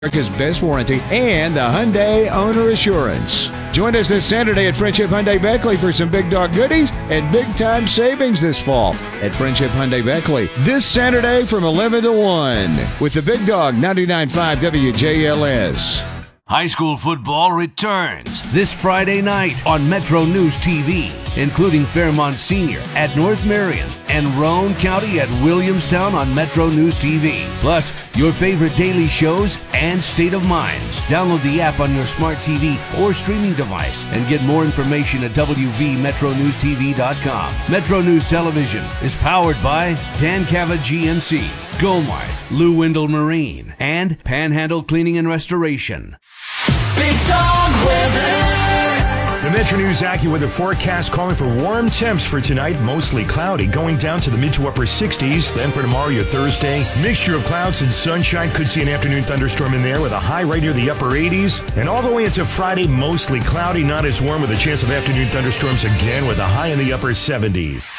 America's best warranty, and the Hyundai Owner Assurance. Join us this Saturday at Friendship Hyundai Beckley for some big dog goodies and big time savings this fall at Friendship Hyundai Beckley. This Saturday from 11 to 1 with the big dog 99.5 WJLS. High school football returns this Friday night on Metro News TV, including Fairmont Senior at North Marion and Roane County at Williamstown on Metro News TV. Plus, your favorite daily shows and State of Minds. Download the app on your smart TV or streaming device and get more information at wvmetronewstv.com. Metro News Television is powered by Dan Cava GMC, Gomart, Lou Windle Marine, and Panhandle Cleaning and Restoration. Big Dog Weather. The Metro News AccuWeather forecast calling for warm temps for tonight, mostly cloudy, going down to the mid to upper 60s. Then for tomorrow, your Thursday, mixture of clouds and sunshine. Could see an afternoon thunderstorm in there with a high right near the upper 80s. And all the way into Friday, mostly cloudy, not as warm with a chance of afternoon thunderstorms again with a high in the upper 70s.